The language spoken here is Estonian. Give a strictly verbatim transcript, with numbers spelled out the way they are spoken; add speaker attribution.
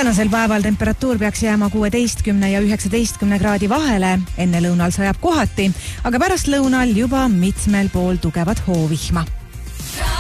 Speaker 1: Tänasel päeval temperatuur peaks jääma kuueteistkümne ja üheksateistkümne kraadi vahele. Enne lõunal sajab kohati, aga pärast lõunal juba mitmel pool tugevat hoovihma.